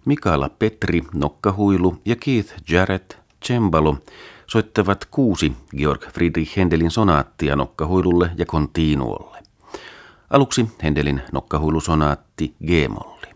Mikaela Petri, nokkahuilu ja Keith Jarrett, cembalo, soittavat 6 Georg Friedrich Händelin sonaattia nokkahuilulle ja continuolle. Aluksi Händelin nokkahuilusonaatti G-molli.